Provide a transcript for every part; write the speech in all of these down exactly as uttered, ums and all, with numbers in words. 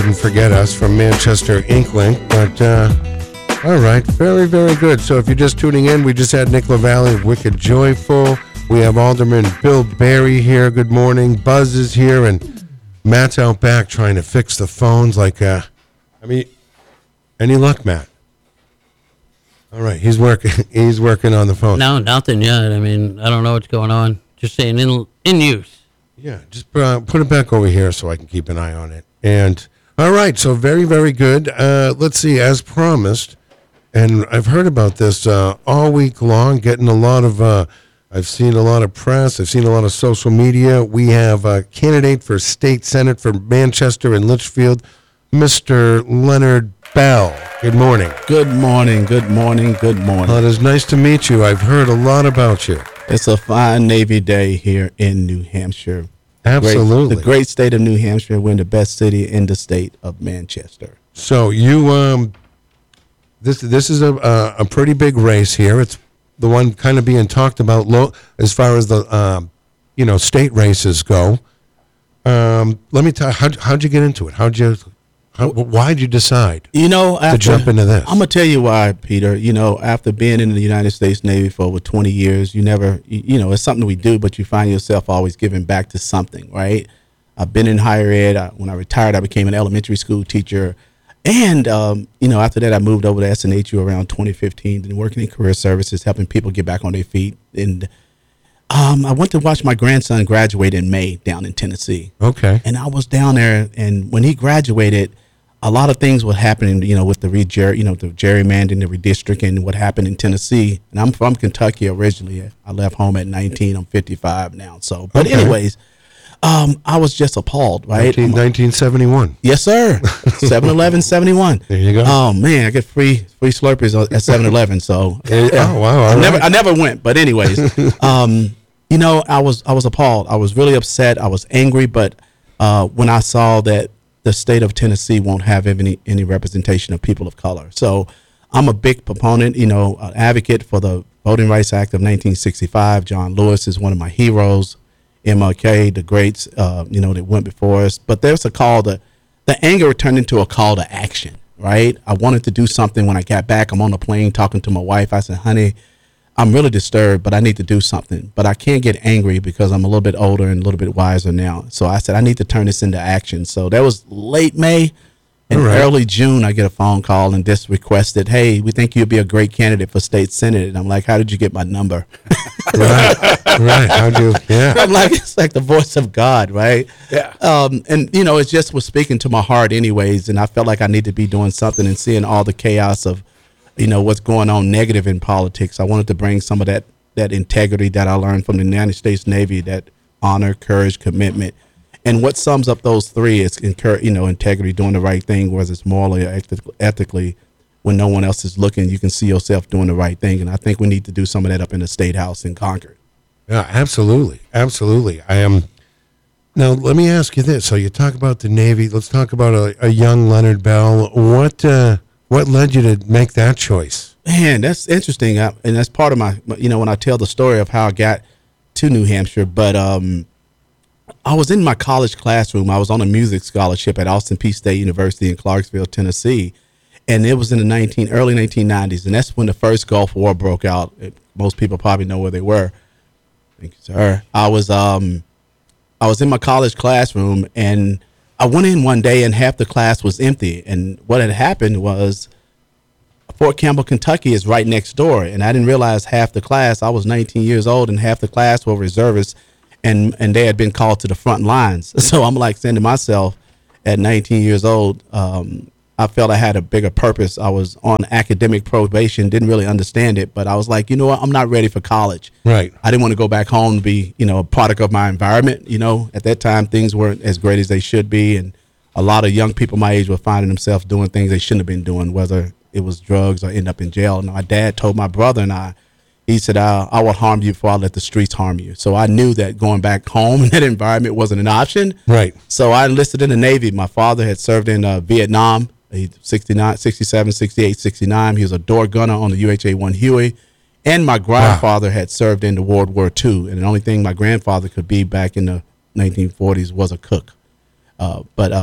didn't forget us from Manchester Inklink, but uh, all right, very, very good. So if you're just tuning in, we just had Nick LaValle of Wicked Joyful. We have Alderman Bill Barry here. Good morning. Buzz is here, and Matt's out back trying to fix the phones. Like, uh, I mean, any luck, Matt? All right, he's working. He's working on the phone. No, nothing yet. I mean, I don't know what's going on. Just saying, in in use. Yeah, just uh, put it back over here so I can keep an eye on it. And all right, so very, very good. Uh, let's see, as promised, and I've heard about this uh, all week long. Getting a lot of. Uh, I've seen a lot of press. I've seen a lot of social media. We have a candidate for state senate for Manchester and Litchfield, Mister Leonard Bell. Good morning. Good morning. Good morning. Good morning. Well, it is nice to meet you. I've heard a lot about you. It's a fine Navy day here in New Hampshire. Absolutely. Great, the great state of New Hampshire. We're in the best city in the state of Manchester. So you, um, this this is a a, a pretty big race here. It's the one kind of being talked about low, as far as the um, you know state races go. Um, let me tell you, how how'd you get into it? How'd you? How, why'd you decide? You know, after, to jump into this. I'm gonna tell you why, Peter. You know, after being in the United States Navy for over twenty years, you never, you, you know, it's something we do, but you find yourself always giving back to something, right? I've been in higher ed. I, when I retired, I became an elementary school teacher, and um, you know, after that, I moved over to S N H U around twenty fifteen, and working in career services, helping people get back on their feet. And um, I went to watch my grandson graduate in May down in Tennessee. Okay. And I was down there, and when he graduated, a lot of things were happening, you know, with the re you know, the gerrymandering, the redistricting, what happened in Tennessee. And I'm from Kentucky originally. I left home at nineteen. I'm fifty-five now. So, but okay. anyways, um, I was just appalled, right? nineteen seventy-one. Yes, sir. seven eleven seventy-one. There you go. Oh man, I get free free Slurpees at seven eleven. So, yeah. Oh wow! I right. never I never went, but anyways, um, you know, I was I was appalled. I was really upset. I was angry, but uh, when I saw that the state of Tennessee won't have any any representation of people of color. So I'm a big proponent, you know, an advocate for the Voting Rights Act of nineteen sixty-five. John Lewis is one of my heroes. M L K, the greats, uh, you know, that went before us. But there's a call to, the anger turned into a call to action, right? I wanted to do something. When I got back, I'm on the plane talking to my wife. I said, honey, I'm really disturbed, but I need to do something. But I can't get angry because I'm a little bit older and a little bit wiser now. So I said, I need to turn this into action. So that was late May. In right. early June, I get a phone call and just requested, hey, we think you'd be a great candidate for state senate. And I'm like, how did you get my number? right, right. How'd you, yeah. I'm like, it's like the voice of God, right? Yeah. Um, and, you know, it just was speaking to my heart anyways. And I felt like I need to be doing something and seeing all the chaos of, you know, what's going on negative in politics. I wanted to bring some of that, that integrity that I learned from the United States Navy, that honor, courage, commitment. And what sums up those three is, you know, integrity, doing the right thing, whether it's morally or ethically, when no one else is looking, you can see yourself doing the right thing. And I think we need to do some of that up in the State House in Concord. Yeah, absolutely. Absolutely. I am. Now, let me ask you this. So you talk about the Navy. Let's talk about a, a young Leonard Bell. What uh, what led you to make that choice? Man, that's interesting. I, and that's part of my, you know, when I tell the story of how I got to New Hampshire. But um, I was in my college classroom. I was on a music scholarship at Austin Peay State University in Clarksville, Tennessee. And it was in the nineteen early nineteen nineties. And that's when the first Gulf War broke out. It, most people probably know where they were. Thank you, sir. I was, um, I was in my college classroom, and I went in one day and half the class was empty. And what had happened was Fort Campbell, Kentucky is right next door. And I didn't realize half the class, I was nineteen years old, and half the class were reservists. And, and they had been called to the front lines. So I'm like saying to myself at nineteen years old, um, I felt I had a bigger purpose. I was on academic probation, didn't really understand it, but I was like, you know what, I'm not ready for college. Right. I didn't want to go back home and be, you know, a product of my environment. You know, at that time, things weren't as great as they should be. And a lot of young people my age were finding themselves doing things they shouldn't have been doing, whether it was drugs or end up in jail. And my dad told my brother and I, he said, I, I will harm you before I let the streets harm you. So I knew that going back home in that environment wasn't an option. Right. So I enlisted in the Navy. My father had served in uh, Vietnam. He sixty-nine, sixty-seven, sixty-eight, sixty-nine. He was a door gunner on the U H A one Huey. And my grandfather wow. had served in the World War Two. And the only thing my grandfather could be back in the nineteen forties was a cook. Uh, but um,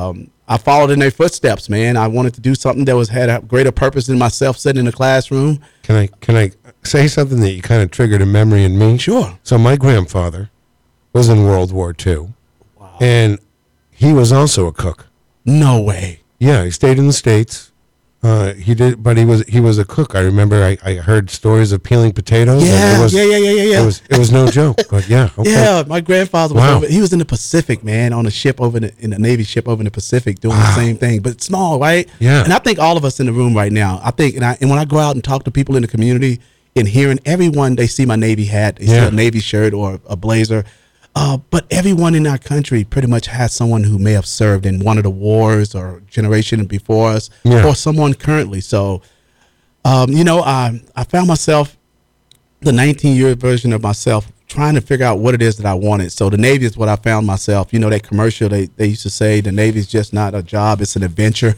I followed in their footsteps, man. I wanted to do something that was had a greater purpose than myself sitting in the classroom. Can I can I say something that you kind of triggered a memory in me? Sure. So my grandfather was in World War Two, wow. and he was also a cook. No way. Yeah, he stayed in the States. Uh, he did, but he was he was a cook. I remember I, I heard stories of peeling potatoes. Yeah, it was, yeah, yeah, yeah, yeah. It was it was no joke. But yeah, okay. Yeah. My grandfather was Wow. over, he was in the Pacific, man, on a ship over in, the, in a Navy ship over in the Pacific, doing wow. the same thing, but small, right? Yeah. And I think all of us in the room right now, I think, and I and when I go out and talk to people in the community, and hearing everyone, they see my Navy hat, they yeah. see a Navy shirt or a blazer. Uh, but everyone in our country pretty much has someone who may have served in one of the wars or generation before us, yeah. or someone currently. So, um, you know, I I found myself, the nineteen-year version of myself, trying to figure out what it is that I wanted. So the Navy is what I found myself. You know, that commercial, they, they used to say the Navy is just not a job, it's an adventure.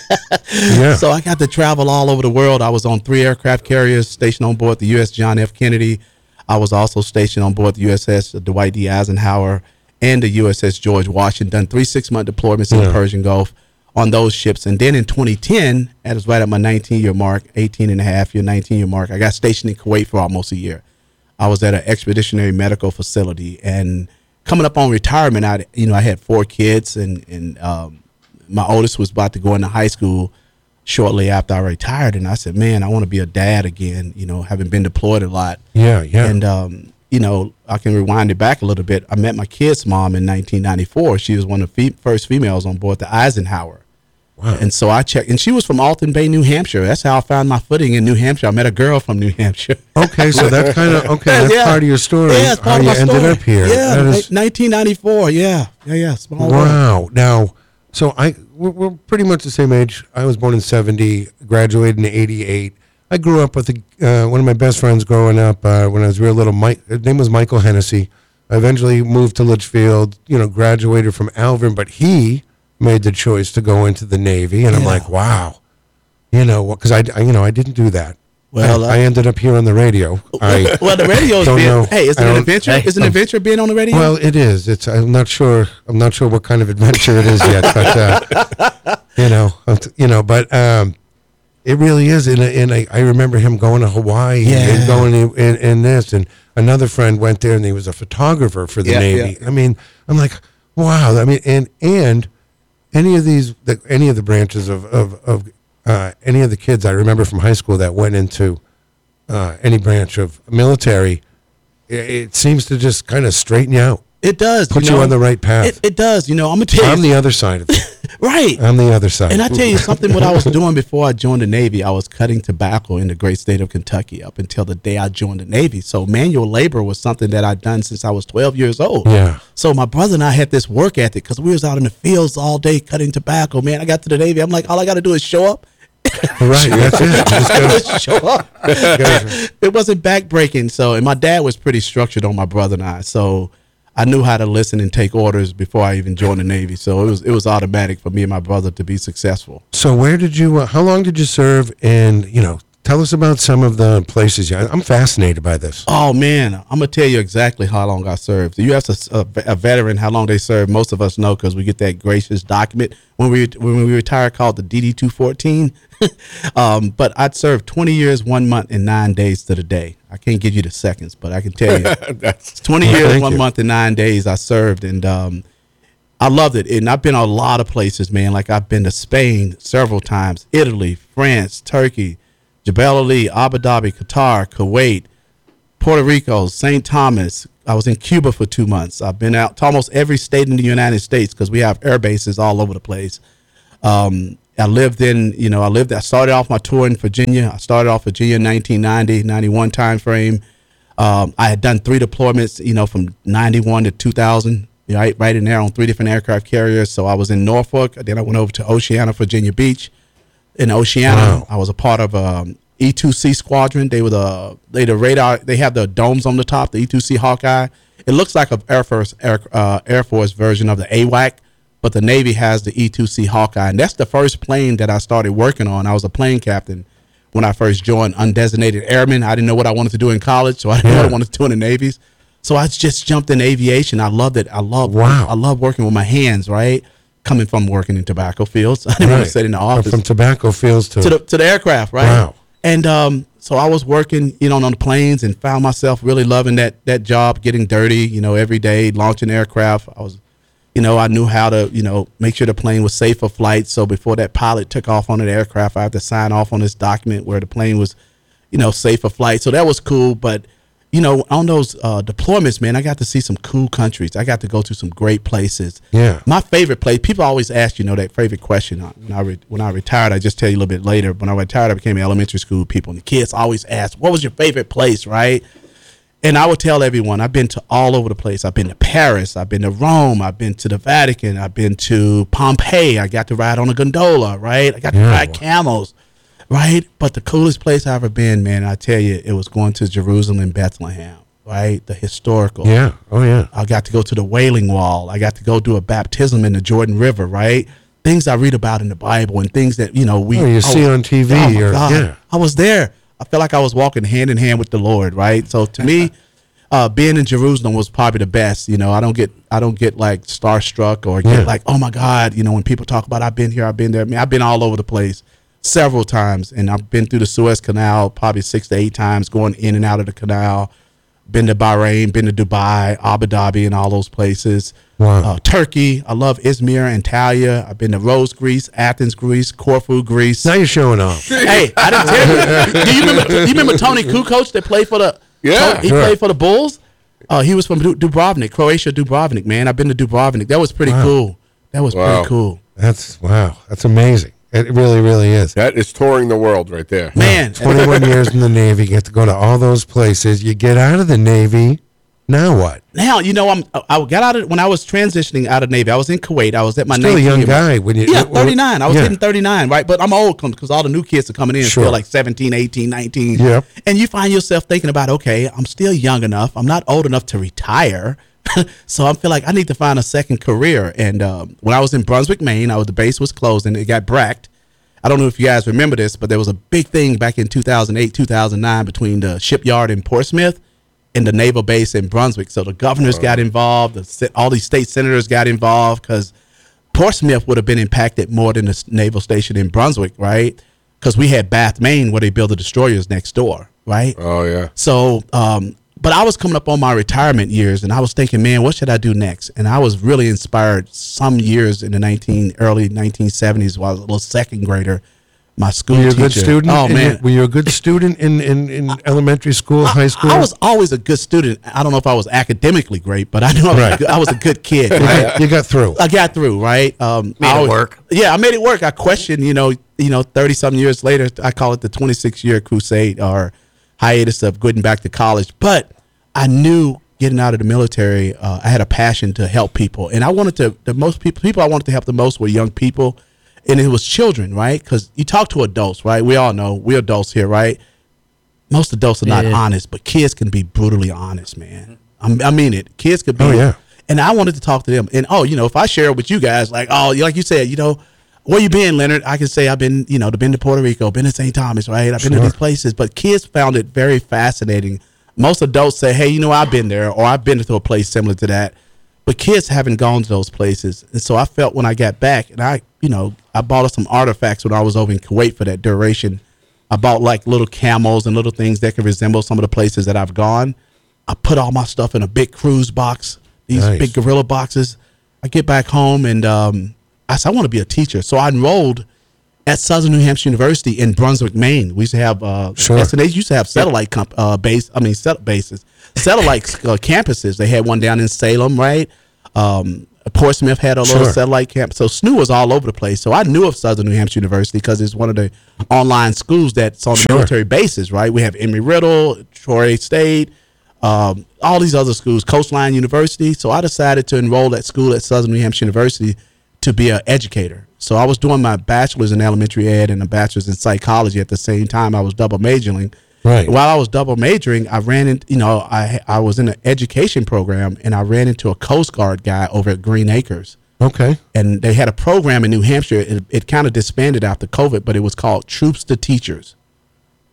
yeah. So I got to travel all over the world. I was on three aircraft carriers stationed on board the U S John F. Kennedy. I was also stationed on board the U S S Dwight D. Eisenhower and the U S S George Washington, done three six-month deployments in yeah. the Persian Gulf on those ships. And then in twenty ten, that was right at my nineteen-year mark, eighteen and a half year, nineteen-year mark, I got stationed in Kuwait for almost a year. I was at an expeditionary medical facility. And coming up on retirement, I, you know, I had four kids, and, and um, my oldest was about to go into high school shortly after I retired. And I said, man, I want to be a dad again, you know, having been deployed a lot. Yeah, yeah. And, um, you know, I can rewind it back a little bit. I met my kid's mom in nineteen ninety-four. She was one of the fe- first females on board the Eisenhower. Wow. And so I checked, and she was from Alton Bay, New Hampshire. That's how I found my footing in New Hampshire. I met a girl from New Hampshire. Okay, so that kind of, okay, that's yeah. part of your story. Yeah, it's part how of you my ended story. up here. Yeah, That is, nineteen ninety-four. Yeah, yeah, yeah. Small world. wow. Now, so I we're, we're pretty much the same age. I was born in seventy, graduated in eighty-eight. I grew up with a, uh, one of my best friends growing up uh, when I was real little. Mike, his name was Michael Hennessy. I eventually moved to Litchfield, you know, graduated from Alvin, but he made the choice to go into the Navy. And I'm Yeah. like, wow, you know, because I, I, you know, I didn't do that. Well, I, uh, I ended up here on the radio. I, well, the radio is don't being, know. hey, is I it an don't- adventure? hey, Is it an um, adventure being on the radio? Well, it is. It's. I'm not sure. I'm not sure what kind of adventure it is yet, but uh, you know, I'm t- you know, but um, it really is. And and I, I remember him going to Hawaii Yeah. and going in, in, in this, and another friend went there, and he was a photographer for the Yeah, Navy. yeah. I mean, I'm like, wow. I mean, and and any of these, the, any of the branches of of, of uh, any of the kids I remember from high school that went into uh, any branch of military, it, it seems to just kind of straighten you out. It does. Put you, know, on the right path. It, it does. You know, I'm gonna tell I'm you. the other side of it. Right. I'm the other side. And I tell you something, what I was doing before I joined the Navy, I was cutting tobacco in the great state of Kentucky up until the day I joined the Navy. So manual labor was something that I'd done since I was twelve years old. Yeah. So my brother and I had this work ethic because we was out in the fields all day cutting tobacco. Man, I got to the Navy. I'm like, all I got to do is show up. Right. That's it. You just gotta- show up. It wasn't backbreaking. So, and my dad was pretty structured on my brother and I. So I knew how to listen and take orders before I even joined the Navy. So it was it was automatic for me and my brother to be successful. So where did you? Uh, how long did you serve? And you know, tell us about some of the places. You, I'm fascinated by this. Oh man, I'm gonna tell you exactly how long I served. You ask a, a, a veteran how long they served. Most of us know because we get that gracious document when we when we retire called the D D two fourteen. um, but I'd served twenty years, one month, and nine days to the day. I can't give you the seconds, but I can tell you, That's twenty Well, years, thank one you. month, and nine days I served, and um, I loved it. And I've been a lot of places, man. Like I've been to Spain several times, Italy, France, Turkey, Jebel Ali, Abu Dhabi, Qatar, Kuwait, Puerto Rico, Saint Thomas. I was in Cuba for two months. I've been out to almost every state in the United States because we have air bases all over the place. Um, I lived in, you know, I lived, I started off my tour in Virginia. I started off Virginia in nineteen ninety, ninety-one time frame. Um, I had done three deployments, you know, from ninety-one to two thousand, right, right in there on three different aircraft carriers. So I was in Norfolk. Then I went over to Oceana, Virginia Beach. In Oceana, Wow. I was a part of um, E two C Squadron. They were the, they the radar, they have the domes on the top, the E two C Hawkeye. It looks like a Air Force, Air, uh, Air Force version of the A W A C. But the Navy has the E two C Hawkeye, and that's the first plane that I started working on. I was a plane captain when I first joined undesignated airmen. I didn't know what I wanted to do in college, so I didn't know what I wanted to do in the Navies. So I just jumped in aviation. I loved it. I love Wow. I love working with my hands, right? coming from working in tobacco fields. I didn't want Right. to sit in the Or office. from tobacco fields to, to the to the aircraft, right? Wow. And um, so I was working, you know, on the planes and found myself really loving that that job, getting dirty, you know, every day, launching aircraft. I was, you know, I knew how to, you know, make sure the plane was safe for flight. So before that pilot took off on the aircraft, I had to sign off on this document where the plane was, you know, safe for flight. So that was cool. But, you know, on those uh, deployments, man, I got to see some cool countries. I got to go to some great places. Yeah. My favorite place, people always ask, you know, that favorite question. Uh, When I re- when I retired, I just tell you a little bit later. When I retired, I became an elementary school people. And the kids always ask, what was your favorite place, right? And I would tell everyone, I've been to all over the place. I've been to Paris. I've been to Rome. I've been to the Vatican. I've been to Pompeii. I got to ride on a gondola, right? I got to Yeah. ride camels, right? But the coolest place I've ever been, man, I tell you, it was going to Jerusalem and Bethlehem, right? The historical. yeah. Oh, yeah. I got to go to the Wailing Wall. I got to go do a baptism in the Jordan River, right? Things I read about in the Bible and things that, you know, we Oh, you see on T V Oh my or- God. yeah. I was there. I felt like I was walking hand in hand with the Lord, right? So to me, uh, being in Jerusalem was probably the best. You know, I don't get I don't get like starstruck or get Yeah. like, oh my God, you know, when people talk about I've been here, I've been there. I mean, I've been all over the place several times, and I've been through the Suez Canal probably six to eight times, going in and out of the canal. Been to Bahrain, been to Dubai, Abu Dhabi, and all those places. Wow. Uh, Turkey, I love Izmir, Antalya. I've been to Rhodes, Greece, Athens, Greece, Corfu, Greece. Now you're showing off. Hey, I didn't tell you. Do you remember? Do you remember Tony Kukoc that played for the? Yeah, Tony- he sure. played for the Bulls. Uh, he was from Du- Dubrovnik, Croatia, Dubrovnik. Man, I've been to Dubrovnik. That was pretty Wow. cool. That was Wow. pretty cool, That's, wow. That's amazing. It really, really is. That is touring the world right there. man. twenty-one years in the Navy, get to go to all those places. You get out of the Navy, now what? Now you know I'm. I got out of when I was transitioning out of Navy. I was in Kuwait. I was at my Still a nineteen young year- guy when you. Yeah, thirty-nine. I was yeah. hitting thirty-nine, right? But I'm old because all the new kids are coming in Sure. still like seventeen, eighteen, nineteen. Yep. And you find yourself thinking about, okay, I'm still young enough. I'm not old enough to retire. So I feel like I need to find a second career. And um, when I was in Brunswick, Maine, I was the base was closing. It got bracked. I don't know if you guys remember this, but there was a big thing back in two thousand eight, two thousand nine between the shipyard in Portsmouth and the naval base in Brunswick. So the governors got involved. The, se- all these state senators got involved because Portsmouth would have been impacted more than the s- naval station in Brunswick, right? Because we had Bath, Maine, where they build the destroyers next door, right? Oh yeah. So, um, but I was coming up on my retirement years, and I was thinking, man, what should I do next? And I was really inspired some years in the nineteen early nineteen seventies while I was a little second grader. My school Were you a teacher. good student? Oh in- man, were you a good student in, in, in elementary school, high school? I was always a good student. I don't know if I was academically great, but I knew I was, Right. a, good, I was a good kid. You right? got, you got through. I got through, right? Um, Made I it always- work. Yeah, I made it work. I questioned, you know, you know, thirty something years later, I call it the twenty-six year crusade or hiatus of getting back to college. But I knew getting out of the military, uh, I had a passion to help people, and I wanted to. The most people, people I wanted to help the most were young people, and it was children, right? Because you talk to adults, right? We all know we're adults here, right? Most adults are not Yeah. honest, but kids can be brutally honest, man. I'm, I mean it. Kids could be. Oh, yeah. And I wanted to talk to them. And, oh, you know, if I share with you guys, like, oh, like you said, you know, where you been, Leonard? I can say I've been, you know, been to Puerto Rico, been to Saint Thomas, right? I've been to Sure. these places. But kids found it very fascinating. Most adults say, hey, you know, I've been there, or I've been to a place similar to that. But kids haven't gone to those places. And so I felt when I got back, and I, you know, I bought us some artifacts when I was over in Kuwait for that duration. I bought like little camels and little things that could resemble some of the places that I've gone. I put all my stuff in a big cruise box, these Nice. big gorilla boxes. I get back home and um, I said, I want to be a teacher. So I enrolled at Southern New Hampshire University in Brunswick, Maine. We used to have, uh, Sure. S N A used to have satellite comp- uh, base, I mean, set bases, satellite uh, campuses. They had one down in Salem, right? Um, Portsmouth had a little Sure. satellite camp. So S N U was all over the place. So I knew of Southern New Hampshire University because it's one of the online schools that's on the Sure. military bases, right? We have Embry-Riddle, Troy State, um, all these other schools, Coastline University. So I decided to enroll at school at Southern New Hampshire University to be an educator. So I was doing my bachelor's in elementary ed and a bachelor's in psychology at the same time. I was double majoring. Right. While I was double majoring, I ran into, you know, I I was in an education program and I ran into a Coast Guard guy over at Green Acres. Okay. And they had a program in New Hampshire. It, it kind of disbanded after COVID, but it was called Troops to Teachers.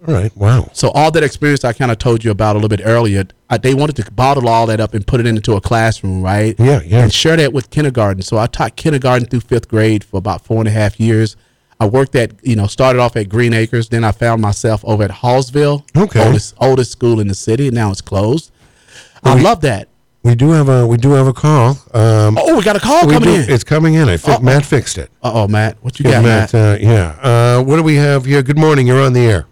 All right. Wow. So all that experience I kind of told you about a little bit earlier, I, they wanted to bottle all that up and put it into a classroom, right? Yeah, yeah. And share that with kindergarten. So I taught kindergarten through fifth grade for about four and a half years. I worked at, you know, started off at Green Acres. Then I found myself over at Hallsville, Okay. oldest, oldest school in the city. And now it's closed. I we- love that. We do have a we do have a call. Um, Oh, we got a call we coming do, in. It's coming in. I fi- Uh-oh. Matt fixed it. Uh-oh, Matt. What you Yeah, got, Matt? Matt. Uh, yeah. Uh, what do we have here? Good morning. You're on the air.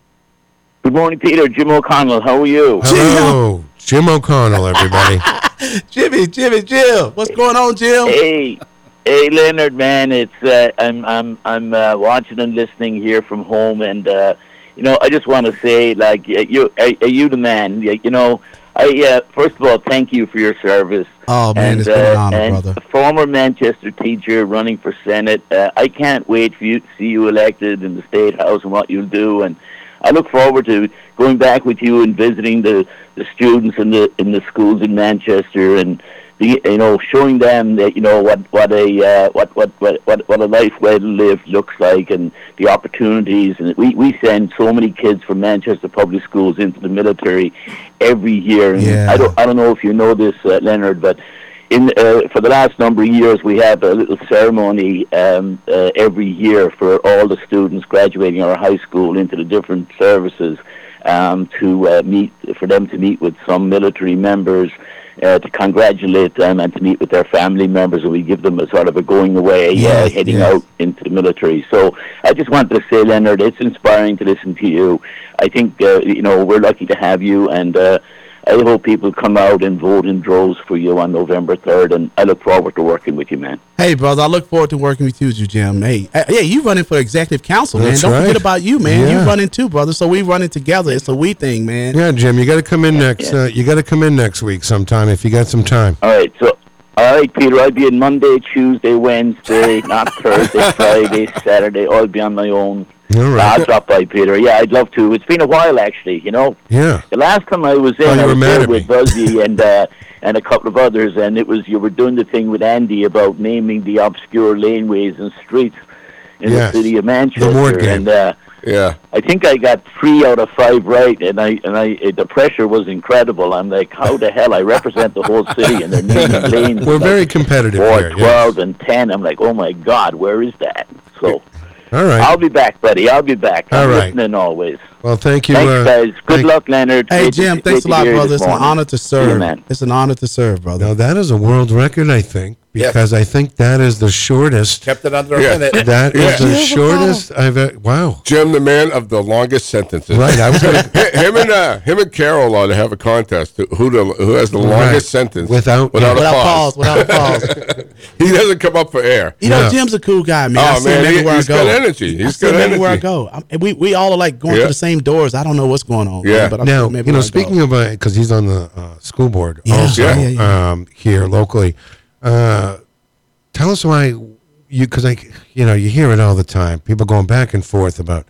Good morning, Peter. Jim O'Connell. How are you? Hello, Jim O'Connell. Everybody. Jimmy, Jimmy, Jim. What's going on, Jim? Hey, hey, Leonard, man. It's uh, I'm I'm I'm uh, watching and listening here from home, and uh, you know, I just want to say, like, uh, you are, are you the man? You know, I uh, first of all, thank you for your service. Oh, man, and, it's been an uh, honor, and brother. a former Manchester teacher running for Senate. Uh, I can't wait for you to see you elected in the State House and what you'll do. And I look forward to going back with you and visiting the, the students in the in the schools in Manchester and the, you know, showing them that, you know, what what a uh, what, what what what what a life well lived looks like, and the opportunities. And we we send so many kids from Manchester public schools into the military every year. And Yeah. I don't I don't know if you know this, uh, Leonard, but in uh, for the last number of years, we have a little ceremony um, uh, every year for all the students graduating our high school into the different services, um, to uh, meet for them to meet with some military members, uh, to congratulate them, and to meet with their family members, and we give them a sort of a going away, Yes, uh, heading yes. out into the military. So I just wanted to say, Leonard, it's inspiring to listen to you. I think uh, you know, we're lucky to have you, and uh, I hope people come out and vote in droves for you on November third, and I look forward to working with you, man. Hey, brother, I look forward to working with you, Jim. Hey, uh, yeah, you running for executive council, man. That's Don't right. forget about you, man. Yeah. You running too, brother. So we running together. It's a we thing, man. Yeah, Jim. You got to come in next. yeah. Uh, you got to come in next week sometime if you got some time. All right, so, all right, Peter, I'll be in Monday, Tuesday, Wednesday, not Thursday, Friday, Saturday. I'll be on my own. All I'll right. drop by, Peter. Yeah, I'd love to. It's been a while, actually, you know. Yeah. The last time I was in, Oh, you I were was mad there at with me. Buzzy and uh, and a couple of others, and it was you were doing the thing with Andy about naming the obscure laneways and streets in Yes. the city of Manchester. The word game. And uh, Yeah. I think I got three out of five right, and I and I it, the pressure was incredible. I'm like, how the hell? I represent the whole city, and they're naming lanes. We're like very competitive four, here. twelve, and ten. I'm like, oh my God, where is that? So All right. I'll be back, buddy. I'll be back. I'm All right. listening always. Well, thank you. Thanks, uh, guys. Good thank- luck, Leonard. Hey, Great to- Jim, great thanks a to lot, hear you brother. this It's an morning. honor to See you, serve. man. It's an honor to serve, brother. Now that is a world record, I think, because I think that is the shortest. Kept it under a Yeah. minute. That is Yeah. the Yeah, shortest I've ever. Wow. Jim, the man of the longest sentences. Right. I was going to. him and uh, him and Carol ought to have a contest. to Who the, who has the longest sentence Without- without, Without a pause, pause? without a pause. He doesn't come up for air. You know, Yeah. Jim's a cool guy, man. Oh, I see him man, he- everywhere he's I go. got energy. I He's see him got everywhere I energy. go. I'm, and we we all are like going Yeah. to the same doors. I don't know what's going on. Yeah. But I see Now, him you everywhere know, I go. speaking of, because he's on the uh, school board Yeah, also yeah, yeah, Um, here locally, uh, tell us why you, because I, you know, you hear it all the time. People going back and forth about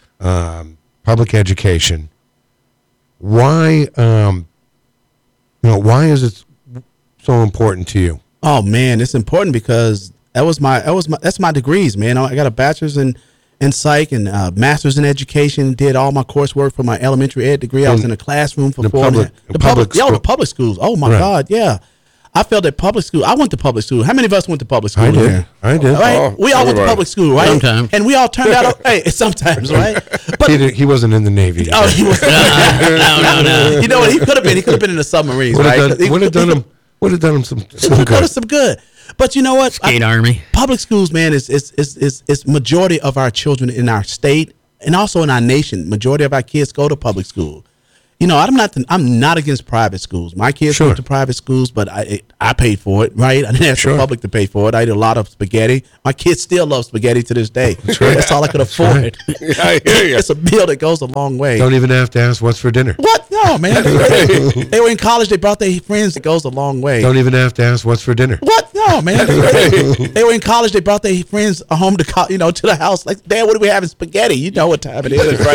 um, public education. Why, um, you know, why is it so important to you? Oh man, it's important because that was my that was my that's my degrees, man. I got a bachelor's in in psych and uh, master's in education. Did all my coursework for my elementary ed degree. I was In- in a classroom for the four and a- public- the the public, public yeah, school. the public schools. Oh my Right. God, yeah. I felt at public school. I went to public school. How many of us went to public school? I did. Here? I did. Right? Oh, we all went to everybody. public school, right? Sometimes. And we all turned out okay. Sometimes, right? But He, did, he wasn't in the Navy. oh, he was. no, no, no. You know what? He could have been. He could have been in the submarines, would right? have He- done, would have he done could- him. Would have done him some, It some would have done good. us some good. But you know what? I- Skate Army. public schools, man, is is, is is is majority of our children in our state and also in our nation. Majority of our kids go to public school. You know, I'm not I'm not against private schools. My kids Sure. went to private schools, but I I paid for it, right? I didn't ask Sure. the public to pay for it. I ate a lot of spaghetti. My kids still love spaghetti to this day. That's, right. all I could afford. Yeah, I hear you. It's a meal that goes a long way. Don't even have to ask what's for dinner. What? No, man. They were in college. They brought their friends. It goes a long way. Don't even have to ask what's for dinner. What? No, man. They were in college. They brought their friends home to, co- you know, to the house. Like, Dad, what are we having? Spaghetti. You know what time it is, right?